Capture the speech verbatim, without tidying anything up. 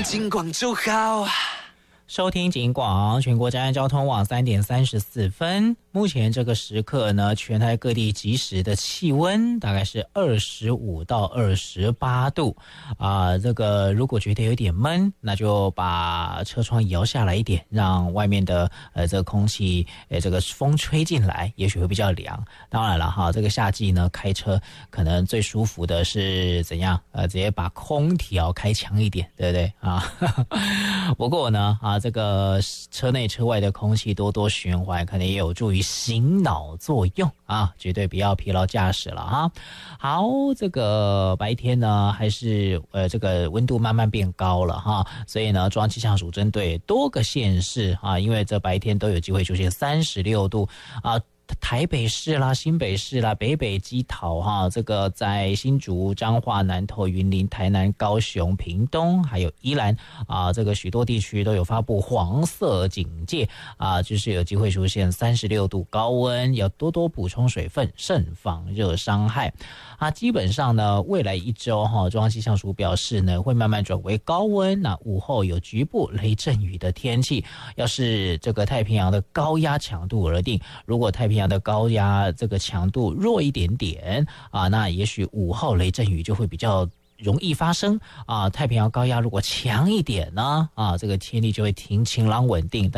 听警广就好。 收听警广，全国宅安交通网三点三十四分。目前这个时刻呢，全台各地即时的气温大概是二十五到二十八度啊、呃。这个如果觉得有点闷，那就把车窗摇下来一点，让外面的呃这个空气呃这个风吹进来，也许会比较凉。当然了哈，这个夏季呢，开车可能最舒服的是怎样？呃，直接把空调开强一点，对不对啊？不过呢啊。这个车内车外的空气多多循环，可能也有助于醒脑作用啊，绝对不要疲劳驾驶了哈。好，这个白天呢还是呃这个温度慢慢变高了哈，所以呢中央气象署针对多个县市啊，因为这白天都有机会出现三十六度啊。台北市啦、新北市啦、北北基桃哈，这个在新竹、彰化、南投、云林、台南、高雄、屏东，还有宜兰啊，这个许多地区都有发布黄色警戒啊，就是有机会出现三十六度高温，要多多补充水分，慎防热伤害啊。基本上呢，未来一周哈，中央气象署表示呢，会慢慢转为高温，那午后有局部雷阵雨的天气，要是这个太平洋的高压强度而定，如果太平洋的高压这个强度弱一点点啊，那也许午后雷阵雨就会比较容易发生啊。太平洋高压如果强一点呢啊，这个天气就会挺晴朗稳定。